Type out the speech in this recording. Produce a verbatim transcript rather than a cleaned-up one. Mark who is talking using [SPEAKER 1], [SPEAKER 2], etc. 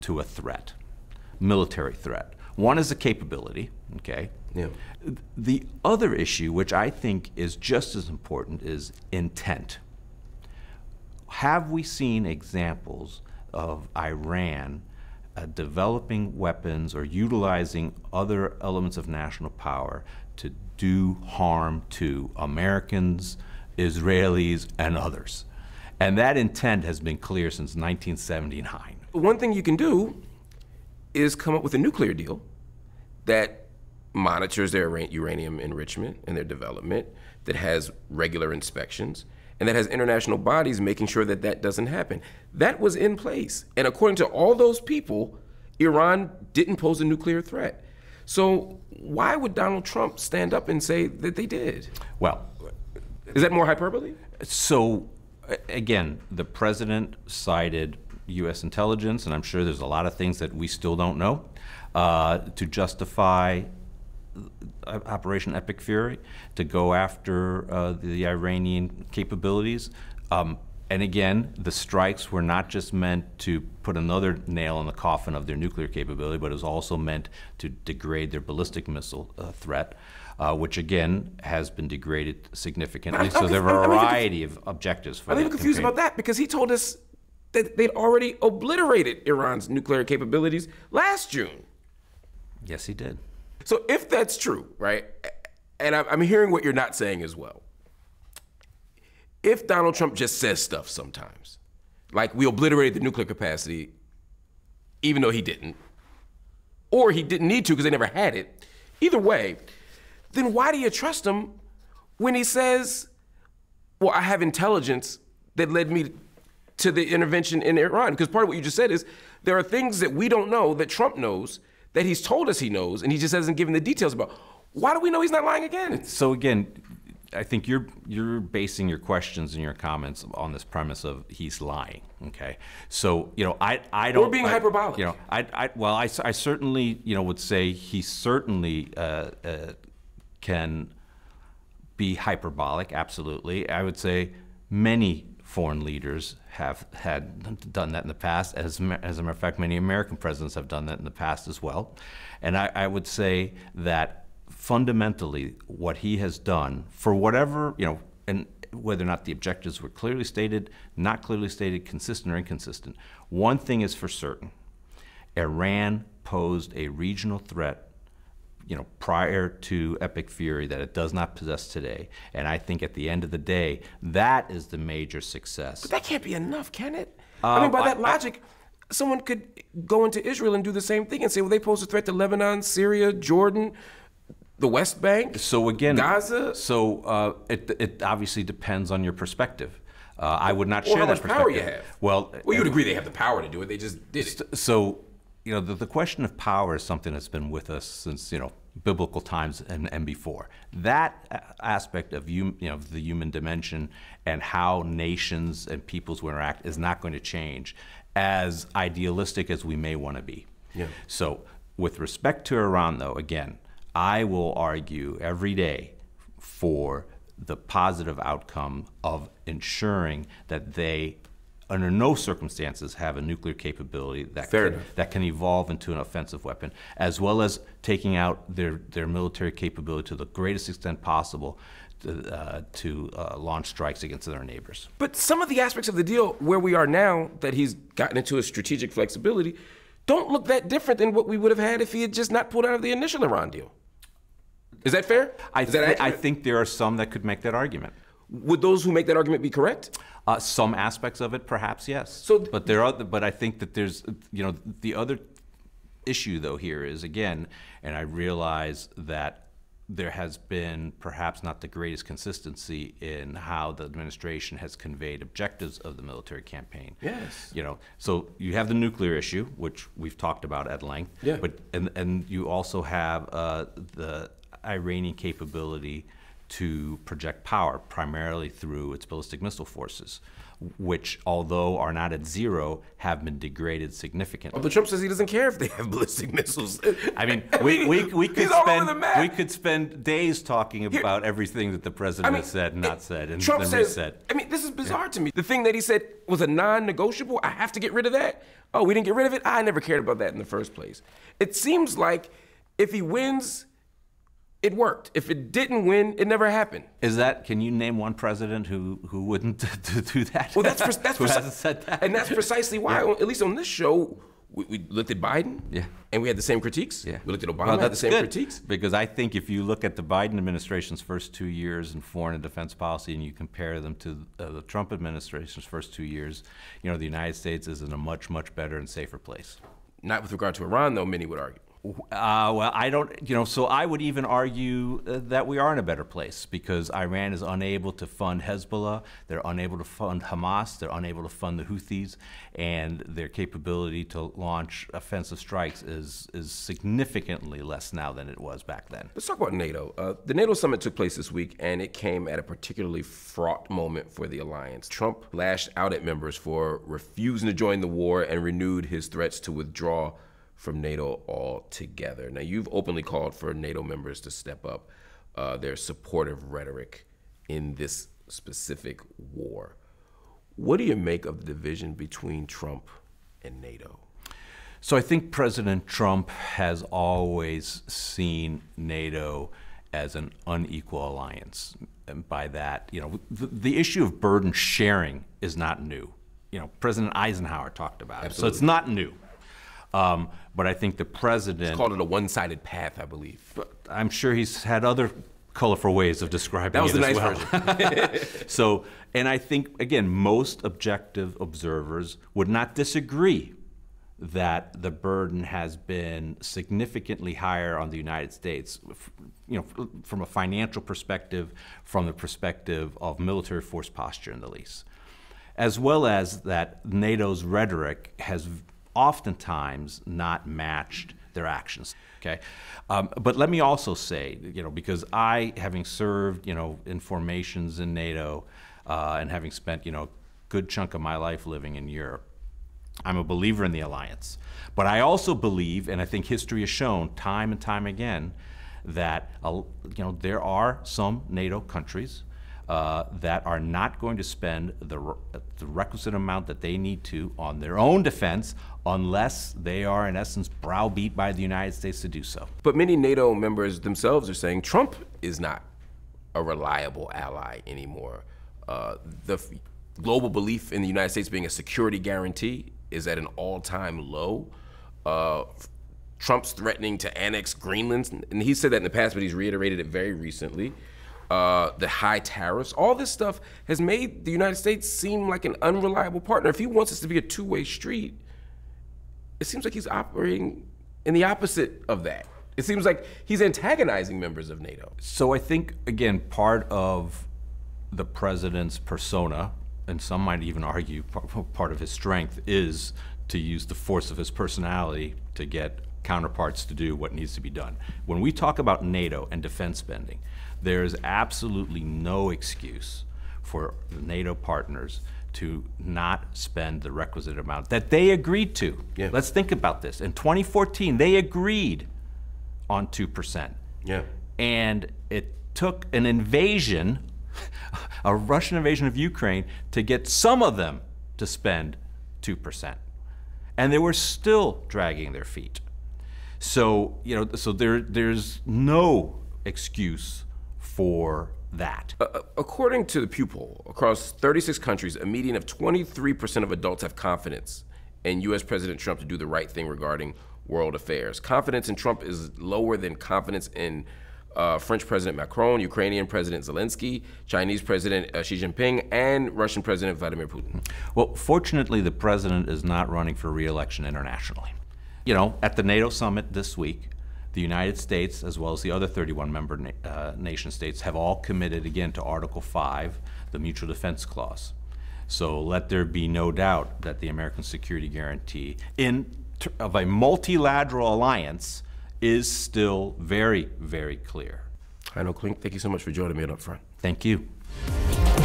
[SPEAKER 1] to a threat, military threat. One is a capability, okay?
[SPEAKER 2] Yeah.
[SPEAKER 1] The other issue, which I think is just as important, is intent. Have we seen examples of Iran uh, developing weapons or utilizing other elements of national power to do harm to Americans, Israelis, and others? And that intent has been clear since nineteen seventy-nine.
[SPEAKER 2] One thing you can do is come up with a nuclear deal that monitors their uranium enrichment and their development, that has regular inspections, and that has international bodies making sure that that doesn't happen. That was in place. And according to all those people, Iran didn't pose a nuclear threat. So why would Donald Trump stand up and say that they did?
[SPEAKER 1] Well,
[SPEAKER 2] is that more hyperbole?
[SPEAKER 1] So again, the president cited U S intelligence, and I'm sure there's a lot of things that we still don't know, uh, to justify Operation Epic Fury, to go after uh, the Iranian capabilities. Um, and again, the strikes were not just meant to put another nail in the coffin of their nuclear capability, but it was also meant to degrade their ballistic missile uh, threat, uh, which again has been degraded significantly. So there are a variety of objectives for that.
[SPEAKER 2] I'm even confused about that, because he told us that they'd already obliterated Iran's nuclear capabilities last June.
[SPEAKER 1] Yes, he did.
[SPEAKER 2] So if that's true, right, and I'm hearing what you're not saying as well, if Donald Trump just says stuff sometimes, like we obliterated the nuclear capacity, even though he didn't, or he didn't need to because they never had it, either way, then why do you trust him when he says, well, I have intelligence that led me to the intervention in Iran? Because part of what you just said is there are things that we don't know that Trump knows, that he's told us he knows, and he just hasn't given the details about. Why do we know he's not lying again?
[SPEAKER 1] So again, I think you're you're basing your questions and your comments on this premise of he's lying. Okay, so you know I I don't.
[SPEAKER 2] Or being
[SPEAKER 1] I,
[SPEAKER 2] hyperbolic.
[SPEAKER 1] You know I I well I, I certainly you know would say he certainly uh, uh, can be hyperbolic. Absolutely, I would say many foreign leaders have had done that in the past. As, as a matter of fact, many American presidents have done that in the past as well. And I, I would say that fundamentally what he has done, for whatever, you know, and whether or not the objectives were clearly stated, not clearly stated, consistent or inconsistent, one thing is for certain. Iran posed a regional threat, you know, prior to Epic Fury that it does not possess today. And I think at the end of the day, that is the major success.
[SPEAKER 2] But that can't be enough, can it?
[SPEAKER 1] Uh,
[SPEAKER 2] I mean, by that
[SPEAKER 1] I,
[SPEAKER 2] logic, I, someone could go into Israel and do the same thing and say, well, they pose a threat to Lebanon, Syria, Jordan, the West Bank,
[SPEAKER 1] so again,
[SPEAKER 2] Gaza.
[SPEAKER 1] So uh, it, it obviously depends on your perspective. Uh, I would not
[SPEAKER 2] or
[SPEAKER 1] share
[SPEAKER 2] how
[SPEAKER 1] that
[SPEAKER 2] much
[SPEAKER 1] perspective.
[SPEAKER 2] power you have.
[SPEAKER 1] Well,
[SPEAKER 2] well, you would agree they have the power to do it. They just did it.
[SPEAKER 1] So, you know, the, the question of power is something that's been with us since, you know, biblical times and, and before. That aspect of you, you know, the human dimension and how nations and peoples will interact is not going to change, as idealistic as we may want to be.
[SPEAKER 2] Yeah.
[SPEAKER 1] So, with respect to Iran, though, again, I will argue every day for the positive outcome of ensuring that they, under no circumstances, have a nuclear capability that can, that can evolve into an offensive weapon, as well as taking out their, their military capability to the greatest extent possible to, uh, to uh, launch strikes against their neighbors.
[SPEAKER 2] But some of the aspects of the deal where we are now, that he's gotten into a strategic flexibility, don't look that different than what we would have had if he had just not pulled out of the initial Iran deal. Is that fair?
[SPEAKER 1] I,
[SPEAKER 2] Is that
[SPEAKER 1] th I think there are some that could make that argument.
[SPEAKER 2] Would those who make that argument be correct?
[SPEAKER 1] Uh, some aspects of it, perhaps, yes.
[SPEAKER 2] So,
[SPEAKER 1] but there are. But I think that there's, you know, the other issue though here is, again, and I realize that there has been perhaps not the greatest consistency in how the administration has conveyed objectives of the military campaign.
[SPEAKER 2] Yes.
[SPEAKER 1] You know, so you have the nuclear issue, which we've talked about at length.
[SPEAKER 2] Yeah.
[SPEAKER 1] But and and you also have uh, the Iranian capability to project power, primarily through its ballistic missile forces. which, although are not at zero, have been degraded significantly.
[SPEAKER 2] Although Trump says he doesn't care if they have ballistic missiles.
[SPEAKER 1] I mean, we, we, we, could
[SPEAKER 2] He's all over
[SPEAKER 1] spend,
[SPEAKER 2] the map.
[SPEAKER 1] we could spend days talking about
[SPEAKER 2] Here,
[SPEAKER 1] everything that the president
[SPEAKER 2] I mean,
[SPEAKER 1] has said and not said and,
[SPEAKER 2] Trump
[SPEAKER 1] and
[SPEAKER 2] says,
[SPEAKER 1] said.
[SPEAKER 2] I mean, this is bizarre to me. The thing that he said was a non-negotiable. I have to get rid of that. Oh, we didn't get rid of it? I never cared about that in the first place. It seems like if he wins, it worked. If it didn't win, it never happened.
[SPEAKER 1] Is that, can you name one president who, who wouldn't do that?
[SPEAKER 2] Well, that's, that's
[SPEAKER 1] who
[SPEAKER 2] preci-
[SPEAKER 1] hasn't said that?
[SPEAKER 2] And that's precisely why,
[SPEAKER 1] Yeah.
[SPEAKER 2] at least on this show, we, we looked at Biden,
[SPEAKER 1] Yeah.
[SPEAKER 2] and we had the same critiques.
[SPEAKER 1] Yeah.
[SPEAKER 2] We looked at Obama,
[SPEAKER 1] Well,
[SPEAKER 2] had the
[SPEAKER 1] that's
[SPEAKER 2] same
[SPEAKER 1] good,
[SPEAKER 2] critiques.
[SPEAKER 1] because I think if you look at the Biden administration's first two years in foreign and defense policy and you compare them to uh, the Trump administration's first two years, you know, the United States is in a much, much better and safer place.
[SPEAKER 2] Not with regard to Iran, though, many would argue.
[SPEAKER 1] Uh, well, I don't, you know, so I would even argue uh, that we are in a better place because Iran is unable to fund Hezbollah, they're unable to fund Hamas, they're unable to fund the Houthis, and their capability to launch offensive strikes is, is significantly less now than it was back then.
[SPEAKER 2] Let's talk about NATO. Uh, the NATO summit took place this week, and it came at a particularly fraught moment for the alliance. Trump lashed out at members for refusing to join the war and renewed his threats to withdraw from NATO altogether. Now, you've openly called for NATO members to step up uh, their supportive rhetoric in this specific war. What do you make of the division between Trump and NATO?
[SPEAKER 1] So I think President Trump has always seen NATO as an unequal alliance. And by that, you know, the, the issue of burden sharing is not new. You know, President Eisenhower talked about
[SPEAKER 2] Absolutely.
[SPEAKER 1] it, so it's not new. Um, but I think the president...
[SPEAKER 2] It's called it a one-sided path, I believe.
[SPEAKER 1] I'm sure he's had other colorful ways of describing
[SPEAKER 2] That was
[SPEAKER 1] it
[SPEAKER 2] the
[SPEAKER 1] as
[SPEAKER 2] nice
[SPEAKER 1] well.
[SPEAKER 2] version.
[SPEAKER 1] So, and I think, again, most objective observers would not disagree that the burden has been significantly higher on the United States, you know, from a financial perspective, from the perspective of military force posture in the least, as well as that NATO's rhetoric has oftentimes not matched their actions. Okay, um, but let me also say, you know, because I, having served, you know, in formations in NATO, uh, and having spent, you know, a good chunk of my life living in Europe, I'm a believer in the alliance. But I also believe, and I think history has shown time and time again, that uh, you know, there are some NATO countries Uh, that are not going to spend the, the requisite amount that they need to on their own defense unless they are, in essence, browbeat by the United States to do so.
[SPEAKER 2] But many NATO members themselves are saying Trump is not a reliable ally anymore. Uh, the f- global belief in the United States being a security guarantee is at an all-time low. Uh, Trump's threatening to annex Greenland, and he said that in the past, but he's reiterated it very recently. Uh, the high tariffs, all this stuff has made the United States seem like an unreliable partner. If he wants us to be a two-way street, it seems like he's operating in the opposite of that. It seems like he's antagonizing members of NATO.
[SPEAKER 1] So I think, again, part of the president's persona, and some might even argue part of his strength, is to use the force of his personality to get counterparts to do what needs to be done. When we talk about NATO and defense spending, there is absolutely no excuse for the NATO partners to not spend the requisite amount that they agreed to.
[SPEAKER 2] Yeah.
[SPEAKER 1] Let's think about this. In twenty fourteen, they agreed on two percent.
[SPEAKER 2] Yeah.
[SPEAKER 1] And it took an invasion, a Russian invasion of Ukraine, to get some of them to spend two percent. And they were still dragging their feet. So, you know, so there, there's no excuse for that.
[SPEAKER 2] Uh, according to the Pew poll, across thirty-six countries, a median of twenty-three percent of adults have confidence in U S President Trump to do the right thing regarding world affairs. Confidence in Trump is lower than confidence in uh, French President Macron, Ukrainian President Zelensky, Chinese President uh, Xi Jinping, and Russian President Vladimir Putin.
[SPEAKER 1] Well, fortunately, the president is not running for re-election internationally. You know, at the NATO summit this week, the United States, as well as the other thirty-one member na uh, nation states, have all committed again to Article five, the Mutual Defense Clause. So let there be no doubt that the American security guarantee in of a multilateral alliance is still very, very clear.
[SPEAKER 2] Heino Klink, thank you so much for joining me up front.
[SPEAKER 1] Thank you.